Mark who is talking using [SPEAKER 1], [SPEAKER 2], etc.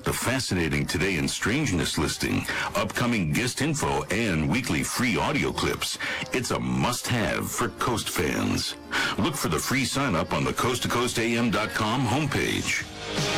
[SPEAKER 1] the fascinating Today in Strangeness listing, upcoming guest info, and weekly free audio clips. It's a must-have for Coast fans. Look for the free sign-up on the coasttocoastam.com homepage.